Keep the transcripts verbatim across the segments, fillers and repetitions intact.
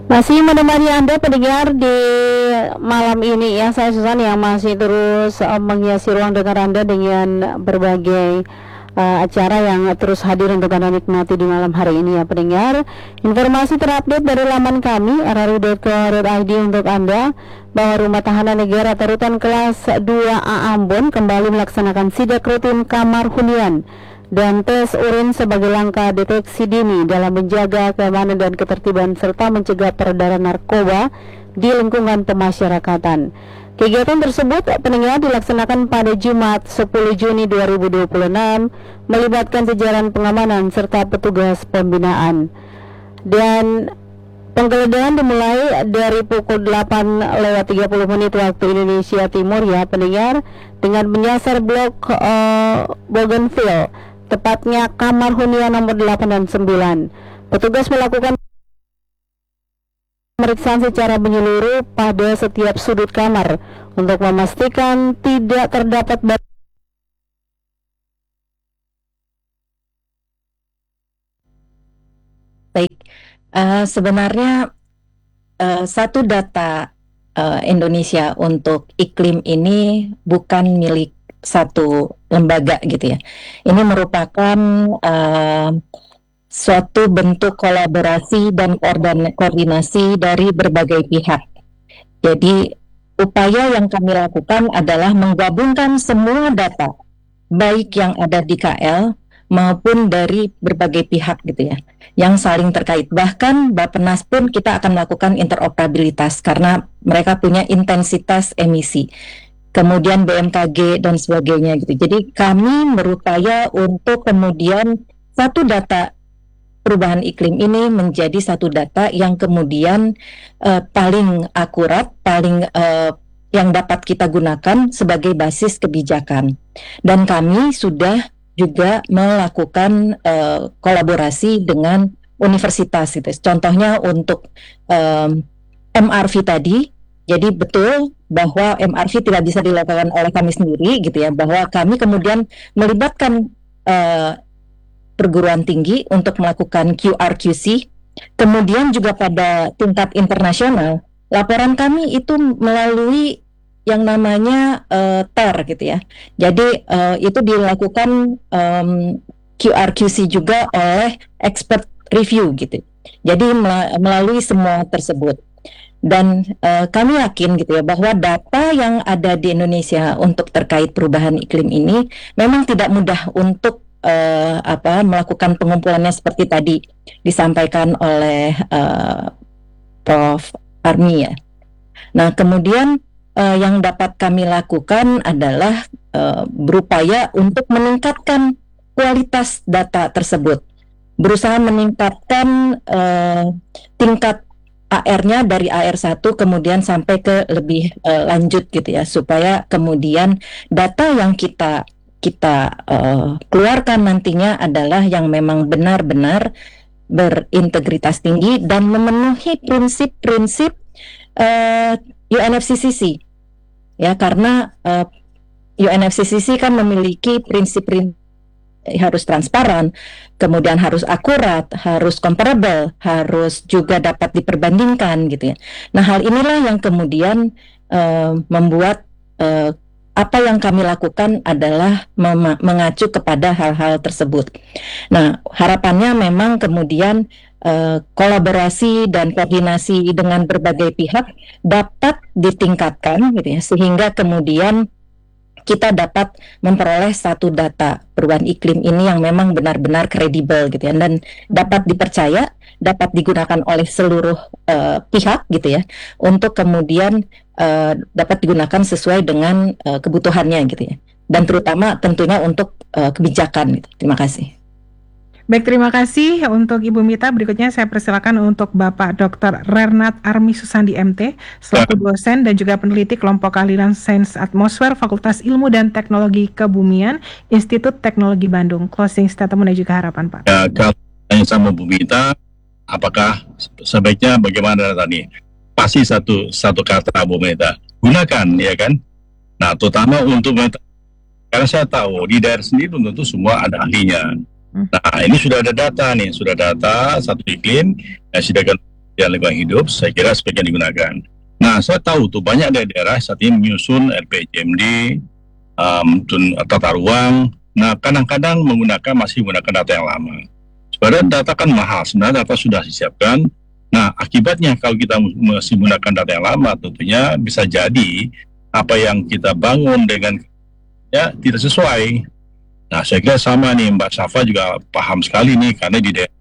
Masih menemani Anda pendengar di malam ini ya, saya Susan yang masih terus uh, menghiasi ruang dengar Anda dengan berbagai uh, acara yang terus hadir untuk Anda nikmati di malam hari ini ya pendengar. Informasi terupdate dari laman kami r r u titik co titik i d untuk Anda bahwa Rumah Tahanan Negara atau Rutan Kelas dua A Ambon kembali melaksanakan sidak rutin kamar hunian dan tes urin sebagai langkah deteksi dini dalam menjaga keamanan dan ketertiban serta mencegah peredaran narkoba di lingkungan pemasyarakatan. Kegiatan tersebut pendengar dilaksanakan pada Jumat sepuluh Juni dua ribu dua puluh enam melibatkan jajaran pengamanan serta petugas pembinaan. Dan penggeledahan dimulai dari pukul delapan lewat tiga puluh menit waktu Indonesia Timur ya pendengar, dengan menyasar blok uh, Bougainville, tepatnya kamar hunian nomor delapan dan sembilan. Petugas melakukan pemeriksaan secara menyeluruh pada setiap sudut kamar untuk memastikan tidak terdapat barang. Baik, uh, sebenarnya uh, satu data uh, Indonesia untuk iklim ini bukan milik satu lembaga gitu ya. Ini merupakan uh, suatu bentuk kolaborasi dan koordinasi dari berbagai pihak. Jadi upaya yang kami lakukan adalah menggabungkan semua data, baik yang ada di K L maupun dari berbagai pihak gitu ya, yang saling terkait. Bahkan Bappenas pun kita akan melakukan interoperabilitas karena mereka punya intensitas emisi, kemudian B M K G dan sebagainya gitu. Jadi kami berupaya untuk kemudian satu data perubahan iklim ini menjadi satu data yang kemudian uh, paling akurat, paling uh, yang dapat kita gunakan sebagai basis kebijakan. Dan kami sudah juga melakukan uh, kolaborasi dengan universitas gitu. Contohnya untuk um, M R V tadi, jadi betul bahwa M R V tidak bisa dilakukan oleh kami sendiri gitu ya, bahwa kami kemudian melibatkan uh, perguruan tinggi untuk melakukan Q R Q C. Kemudian juga pada tingkat internasional, laporan kami itu melalui yang namanya uh, T E R gitu ya. Jadi uh, itu dilakukan um, Q R Q C juga oleh expert review gitu. Jadi melalui semua tersebut. Dan uh, kami yakin gitu ya bahwa data yang ada di Indonesia untuk terkait perubahan iklim ini memang tidak mudah untuk uh, apa melakukan pengumpulannya seperti tadi disampaikan oleh uh, Prof Armi ya. Nah, kemudian uh, yang dapat kami lakukan adalah uh, berupaya untuk meningkatkan kualitas data tersebut, berusaha meningkatkan uh, tingkat A R-nya dari A R satu kemudian sampai ke lebih uh, lanjut gitu ya, supaya kemudian data yang kita kita uh, keluarkan nantinya adalah yang memang benar-benar berintegritas tinggi dan memenuhi prinsip-prinsip uh, U N F C C C ya, karena uh, U N F C C C kan memiliki prinsip-prinsip harus transparan, kemudian harus akurat, harus comparable, harus juga dapat diperbandingkan gitu ya. Nah, hal inilah yang kemudian uh, membuat uh, apa yang kami lakukan adalah mem- mengacu kepada hal-hal tersebut. Nah, harapannya memang kemudian uh, kolaborasi dan koordinasi dengan berbagai pihak dapat ditingkatkan gitu ya, sehingga kemudian kita dapat memperoleh satu data perubahan iklim ini yang memang benar-benar kredibel gitu ya, dan dapat dipercaya, dapat digunakan oleh seluruh uh, pihak gitu ya, untuk kemudian uh, dapat digunakan sesuai dengan uh, kebutuhannya gitu ya, dan terutama tentunya untuk uh, kebijakan gitu. Terima kasih. Baik, terima kasih untuk Ibu Mita. Berikutnya saya persilakan untuk Bapak Doktor Renat Armi Susandi M T, selaku dosen dan juga peneliti kelompok keahlian Sains Atmosfer Fakultas Ilmu dan Teknologi Kebumian Institut Teknologi Bandung. Closing statement dan juga harapan, Pak. Ya, kalau tanya sama Bu Mita, apakah sebaiknya bagaimana tadi? Pasti satu satu kata Bu Mita, gunakan ya kan. Nah, terutama untuk Meta, karena saya tahu di daerah sendiri belum tentu semua ada ahlinya. Nah, ini sudah ada data nih, sudah data satu iklim, ya sudah ya lingkungan hidup, saya kira sebaiknya digunakan. Nah, saya tahu tuh banyak daerah saat ini menyusun R P J M D, um, tata ruang. Nah, kadang-kadang menggunakan masih menggunakan data yang lama. Sebenarnya data kan mahal, sebenarnya data sudah disiapkan. Nah, akibatnya kalau kita masih menggunakan data yang lama, tentunya bisa jadi apa yang kita bangun dengan ya tidak sesuai. Nah, saya kira sama nih, Mbak Safa juga paham sekali nih, karena di daerah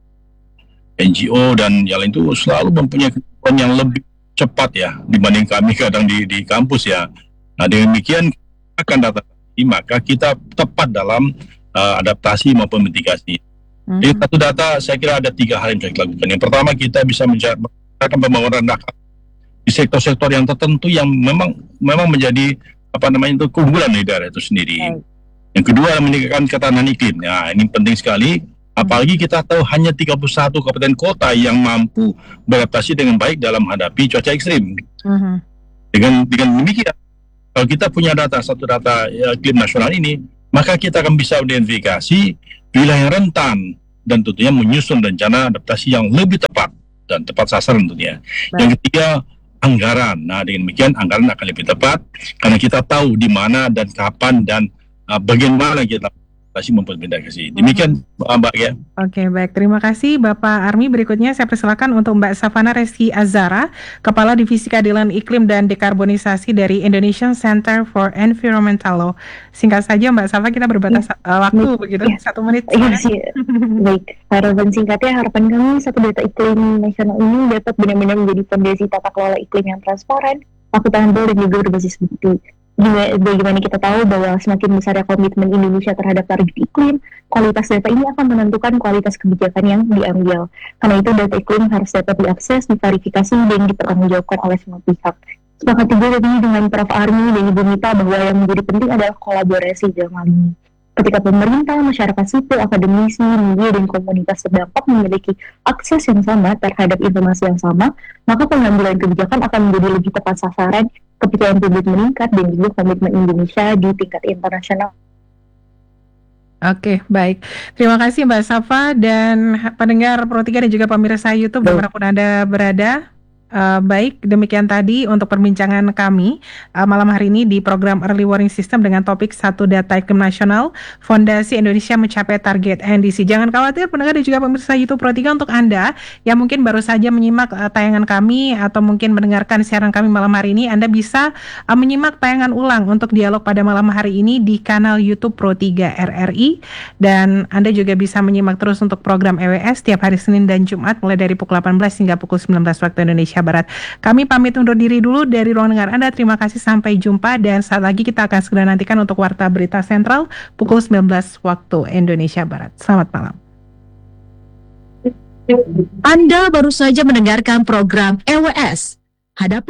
N G O dan yang lain itu selalu mempunyai kemampuan yang lebih cepat ya dibanding kami kadang di, di kampus ya. Nah, demikian akan data maka kita tepat dalam uh, adaptasi maupun mitigasi. Mhm. Jadi satu data saya kira ada tiga hal yang bisa kita lakukan. Yang pertama, kita bisa menciptakan pembangunan data di sektor-sektor yang tertentu yang memang memang menjadi apa namanya itu keunggulan di daerah itu sendiri. Baik. Yang kedua, meningkatkan ketahanan iklim. Nah, ini penting sekali. Apalagi kita tahu hanya tiga puluh satu kabupaten kota yang mampu beradaptasi dengan baik dalam menghadapi cuaca ekstrim. Mhm. Dengan dengan demikian, kalau kita punya data satu data ya, iklim nasional ini, maka kita akan bisa identifikasi wilayah yang rentan dan tentunya menyusun rencana adaptasi yang lebih tepat dan tepat sasaran tentunya. Baik. Yang ketiga, anggaran. Nah, dengan demikian anggaran akan lebih tepat karena kita tahu di mana dan kapan dan uh, bagaimana kita adaptasi mempermitigasi. Demikian Mbak ya. Oke, baik. Terima kasih Bapak Army. Berikutnya saya persilakan untuk Mbak Savana Reski Azara, Kepala Divisi Keadilan Iklim dan Dekarbonisasi dari Indonesian Center for Environmental Law. Singkat saja Mbak Safa, kita berbatas uh, waktu Baik. begitu, Ya. satu menit. Iya sih, baik. Harapan singkatnya, harapan kami satu data iklim nasional ini dapat benar-benar menjadi fondasi tata kelola iklim yang transparan, akuntabel dan juga berbasis bukti. Gimana- Bagaimana kita tahu bahwa semakin besarnya komitmen Indonesia terhadap target iklim, kualitas data ini akan menentukan kualitas kebijakan yang diambil. Karena itu data iklim harus dapat diakses, diverifikasi, dan dipertanggungjawabkan oleh semua pihak. Sepakat juga tadi dengan Prof Army dan Ibu Mita bahwa yang menjadi penting adalah kolaborasi dalam hal ini. Ketika pemerintah, masyarakat sipil, akademisi, media, dan komunitas terdampak memiliki akses yang sama terhadap informasi yang sama, maka pengambilan kebijakan akan menjadi lebih tepat sasaran, kepercayaan publik meningkat, dan juga komitmen Indonesia di tingkat internasional. Oke, baik. Terima kasih Mbak Safa dan pendengar Pro tiga dan juga pemirsa YouTube Baik. dimanapun Anda berada. Eh, baik, demikian tadi untuk perbincangan kami eh, malam hari ini di program Early Warning System dengan topik satu data iklim nasional, Fondasi Indonesia mencapai target N D C. Jangan khawatir pendengar dan juga pemirsa YouTube Pro tiga, untuk Anda yang mungkin baru saja menyimak eh, tayangan kami atau mungkin mendengarkan siaran kami malam hari ini, Anda bisa eh, menyimak tayangan ulang untuk dialog pada malam hari ini di kanal YouTube Pro tiga R R I, dan Anda juga bisa menyimak terus untuk program E W S setiap hari Senin dan Jumat mulai dari pukul delapan belas hingga pukul sembilan belas waktu Indonesia Barat. Kami pamit undur diri dulu dari ruang dengar Anda. Terima kasih, sampai jumpa, dan saat lagi kita akan segera nantikan untuk Warta Berita Sentral pukul sembilan belas waktu Indonesia Barat. Selamat malam. Anda baru saja mendengarkan program E W S. Hadapi